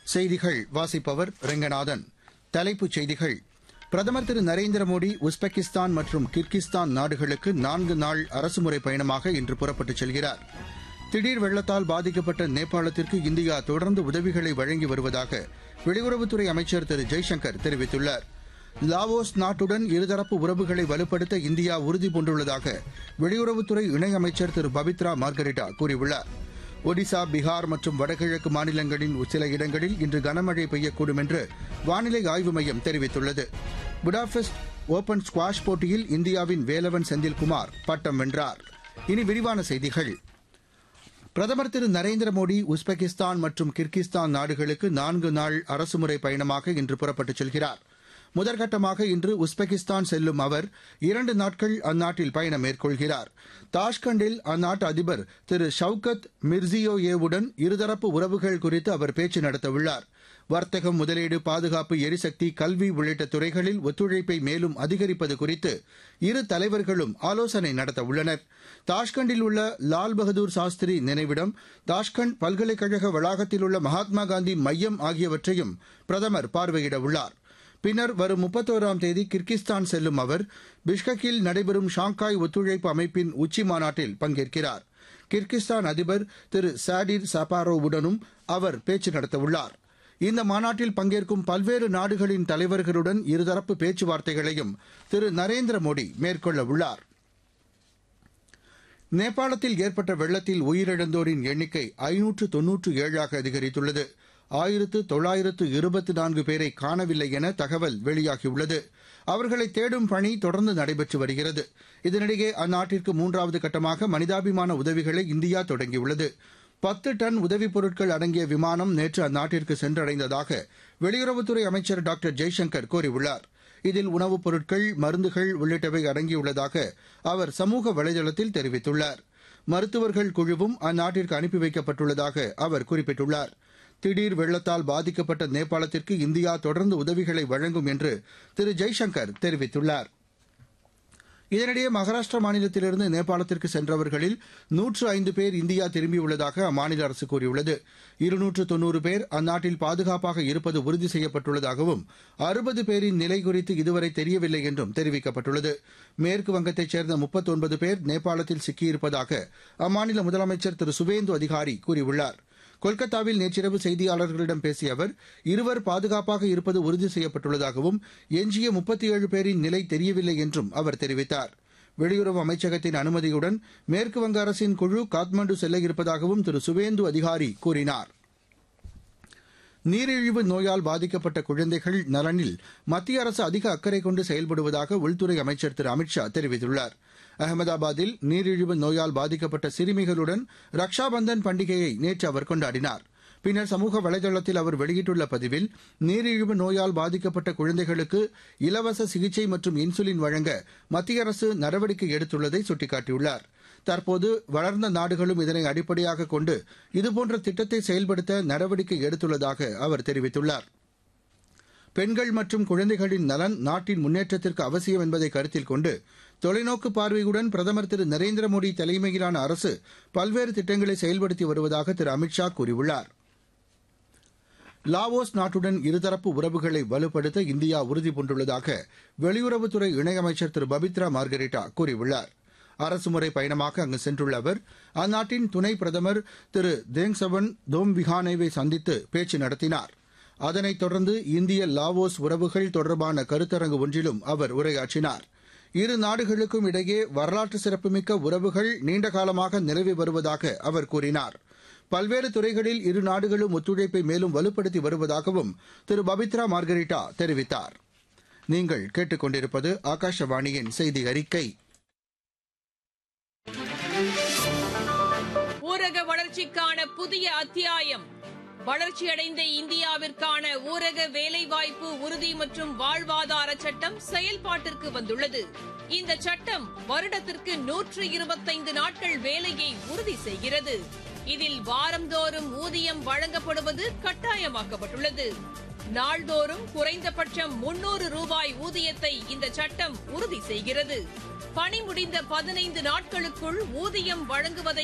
செய்திகள் வாசிப்பவர் ரெங்கநாதன். தலைப்புச் செய்திகள். பிரதமர் திரு நரேந்திர மோடி உஸ்பெகிஸ்தான் மற்றும் கிர்கிஸ்தான் நாடுகளுக்கு 4 நாள் அரசுமுறை பயணமாக இன்று புறப்பட்டுச் செல்கிறார். திடீர் வெள்ளத்தால் பாதிக்கப்பட்ட நேபாளத்திற்கு இந்தியா தொடர்ந்து உதவிகளை வழங்கி வருவதாக வெளியுறவுத்துறை அமைச்சர் திரு ஜெய்சங்கர் தெரிவித்துள்ளார். லாவோஸ் நாட்டுடன் இருதரப்பு உறவுகளை வலுப்படுத்த இந்தியா உறுதிபூண்டுள்ளதாக வெளியுறவுத்துறை இணையமைச்சர் திரு பபித்ரா மார்கரெட்டா கூறியுள்ளார். ஒடிசா, பீகார் மற்றும் வடகிழக்கு மாநிலங்களின் சில இடங்களில் இன்று கனமழை பெய்யக்கூடும் என்று வானிலை ஆய்வு மையம் தெரிவித்துள்ளது. புடாபெஸ்ட் ஓபன் ஸ்குவாஷ் போட்டியில் இந்தியாவின் வேலவன் செந்தில்குமார் பட்டம் வென்றார். இனி விரிவான செய்திகள். பிரதமர் திரு நரேந்திர மோடி உஸ்பெகிஸ்தான் மற்றும் கிர்கிஸ்தான் நாடுகளுக்கு 4 நாள் அரசுமுறை பயணமாக இன்று புறப்பட்டுச் செல்கிறார். முதற்கட்டமாக இன்று உஸ்பெகிஸ்தான் செல்லும் அவர் 2 நாட்கள் அந்நாட்டில் பயணம் மேற்கொள்கிறார். தாஷ்கண்டில் அந்நாட்டு அதிபர் திரு ஷவுகத் மிர்சியோயேவுடன் இருதரப்பு உறவுகள் குறித்து அவர் பேச்சு நடத்தவுள்ளார். வர்த்தகம், முதலீடு, பாதுகாப்பு, எரிசக்தி, கல்வி உள்ளிட்ட துறைகளில் ஒத்துழைப்பை மேலும் அதிகரிப்பது குறித்து இரு தலைவர்களும் ஆலோசனை நடத்தவுள்ளனர். தாஷ்கண்டில் உள்ள லால் பகதூர் சாஸ்திரி நினைவிடம், தாஷ்கண்ட் பல்கலைக்கழக வளாகத்தில் உள்ள மகாத்மா காந்தி மையம் ஆகியவற்றையும் பிரதமர் பார்வையிடவுள்ளார். பின்னர் வரும் 31ஆம் தேதி கிர்கிஸ்தான் செல்லும் அவர் பிஷ்கெக்கில் நடைபெறும் ஷாங்காய் ஒத்துழைப்பு அமைப்பின் உச்சி மாநாட்டில் பங்கேற்கிறார். கிர்கிஸ்தான் அதிபர் திரு சாடிர் சாபாரோவுடனும் அவர் பேச்சு நடத்தவுள்ளார். இந்த மாநாட்டில் பங்கேற்கும் பல்வேறு நாடுகளின் தலைவர்களுடன் இருதரப்பு பேச்சுவார்த்தைகளையும் திரு நரேந்திர மோடி மேற்கொள்ளவுள்ளார். நேபாளத்தில் ஏற்பட்ட வெள்ளத்தில் உயிரிழந்தோரின் எண்ணிக்கை 597ஆக அதிகரித்துள்ளது. 1924 பேரை காணவில்லை என தகவல் வெளியாகியுள்ளது. அவர்களை தேடும் பணி தொடர்ந்து நடைபெற்று வருகிறது. இதனிடையே அந்நாட்டிற்கு 3வது கட்டமாக மனிதாபிமான உதவிகளை இந்தியா தொடங்கியுள்ளது. 10 டன் உதவிப் பொருட்கள் அடங்கிய விமானம் நேற்று அந்நாட்டிற்கு சென்றடைந்ததாக வெளியுறவுத்துறை அமைச்சர் டாக்டர் ஜெய்சங்கர் கூறியுள்ளார். இதில் உணவுப் பொருட்கள், மருந்துகள் உள்ளிட்டவை அடங்கியுள்ளதாக அவர் சமூக வலைதளத்தில் தெரிவித்துள்ளார். மருத்துவர்கள் குழுவும் அந்நாட்டிற்கு அனுப்பி வைக்கப்பட்டுள்ளதாக அவர் குறிப்பிட்டுள்ளார். திடீர் வெள்ளத்தால் பாதிக்கப்பட்ட நேபாளத்திற்கு இந்தியா தொடர்ந்து உதவிகளை வழங்கும் என்று திரு ஜெய்சங்கர் தெரிவித்துள்ளார். இதனிடையே மகாராஷ்டிரா மாநிலத்திலிருந்து நேபாளத்திற்கு சென்றவர்களில் 105 பேர் இந்தியா திரும்பியுள்ளதாக அம்மாநில அரசு கூறியுள்ளது. 290 பேர் அந்நாட்டில் பாதுகாப்பாக இருப்பது உறுதி செய்யப்பட்டுள்ளதாகவும் 60 பேரின் நிலை குறித்து இதுவரை தெரியவில்லை என்றும் தெரிவிக்கப்பட்டுள்ளது. மேற்கு வங்கத்தைச் சேர்ந்த 39 பேர் நேபாளத்தில் சிக்கியிருப்பதாக அம்மாநில முதலமைச்சர் திரு சுவேந்து அதிகாரி கூறியுள்ளார். கொல்கத்தாவில் நேற்றிரவு செய்தியாளர்களிடம் பேசிய அவர், 2 பாதுகாப்பாக இருப்பது உறுதி செய்யப்பட்டுள்ளதாகவும் எஞ்சிய 37 பேரின் நிலை தெரியவில்லை என்றும் அவர் தெரிவித்தார். வெளியுறவு அமைச்சகத்தின் அனுமதியுடன் மேற்கு வங்க அரசின் குழு காத்மாண்டு செல்ல இருப்பதாகவும் திரு சுவேந்து அதிகாரி கூறினார். நீரிழிவு நோயால் பாதிக்கப்பட்ட குழந்தைகள் நலனில் மத்திய அரசு அதிக அக்கறை கொண்டு செயல்படுவதாக உள்துறை அமைச்சர் திரு அமித்ஷா தெரிவித்துள்ளார். அகமதாபாத்தில் நீரிழிவு நோயால் பாதிக்கப்பட்ட சிறுமிகளுடன் ரக்ஷாபந்தன் பண்டிகையை நேற்று அவர் கொண்டாடினார். பின்னர் சமூக வலைதளத்தில் அவர் வெளியிட்டுள்ள பதிவில், நீரிழிவு நோயால் பாதிக்கப்பட்ட குழந்தைகளுக்கு இலவச சிகிச்சை மற்றும் இன்சுலின் வழங்க மத்திய அரசு நடவடிக்கை எடுத்துள்ளதை சுட்டிக்காட்டியுள்ளார். தற்போது வளர்ந்த நாடுகளும் இதனை அடிப்படையாக கொண்டு இதுபோன்ற திட்டத்தை செயல்படுத்த நடவடிக்கை எடுத்துள்ளதாக அவர் தெரிவித்துள்ளார். பெண்கள் மற்றும் குழந்தைகளின் நலன் நாட்டின் முன்னேற்றத்திற்கு அவசியம் என்பதை கருத்தில் கொண்டு தொலைநோக்கு பார்வையுடன் பிரதமர் திரு நரேந்திர மோடி தலைமையிலான அரசு பல்வேறு திட்டங்களை செயல்படுத்தி வருவதாக திரு அமித்ஷா கூறியுள்ளார். லாவோஸ் நாட்டுடன் இருதரப்பு உறவுகளை வலுப்படுத்த இந்தியா உறுதிபூண்டுள்ளதாக வெளியுறவுத்துறை இணையமைச்சர் திரு பபித்ரா மார்கரெட்டா கூறியுள்ளார். அரசுமுறை பயணமாக அங்கு சென்றுள்ள அவர் அந்நாட்டின் துணை பிரதமர் திரு தேங்சவன் தோம்விஹானேவை சந்தித்து பேச்சு நடத்தினார். அதனைத் தொடர்ந்து இந்திய லாவோஸ் உறவுகள் தொடர்பான கருத்தரங்கு ஒன்றிலும் அவர் உரையாற்றினார். இரு நாடுகளுக்கும் இடையே வரலாற்று சிறப்புமிக்க உறவுகள் நீண்டகாலமாக நிலவி வருவதாக அவர் கூறினார். பல்வேறு துறைகளில் இரு நாடுகளும் ஒத்துழைப்பை மேலும் வலுப்படுத்தி வருவதாகவும் திரு பபித்ரா மார்கரெட்டா தெரிவித்தார். நீங்கள் கேட்டுக்கொண்டிருப்பது ஆகாஷவாணியின் செய்தி அறிக்கை. ஊரக வளர்ச்சிக்கான புதிய அத்தியாயம். வளர்ச்சியடைந்த இந்தியாவிற்கான ஊரக வேலைவாய்ப்பு உறுதி மற்றும் வாழ்வாதார சட்டம் செயல்பாட்டிற்கு வந்துள்ளது. இந்த சட்டம் வருடத்திற்கு 125 நாட்கள் வேலையை உறுதி செய்கிறது. இதில் வாரந்தோறும் ஊதியம் வழங்கப்படுவது கட்டாயமாக்கப்பட்டுள்ளது. நாள்தோறும் குறைந்தபட்சம் 300 ரூபாய் ஊதியத்தை இந்த சட்டம் உறுதி செய்கிறது. பணி முடிந்த 15 நாட்களுக்குள் ஊதியம் வழங்குவதை